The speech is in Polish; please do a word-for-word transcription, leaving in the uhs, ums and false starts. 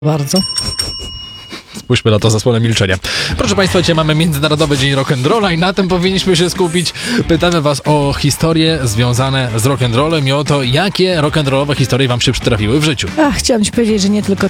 Bardzo. Spójrzmy na to zasłonę milczenia. Proszę Państwa, dzisiaj mamy Międzynarodowy Dzień Rock'n'Rolla i na tym powinniśmy się skupić. Pytamy Was o historie związane z rock'n'rollem i o to, jakie rock'n'rollowe historie Wam się przytrafiły w życiu. Ach, chciałam Ci powiedzieć, że nie tylko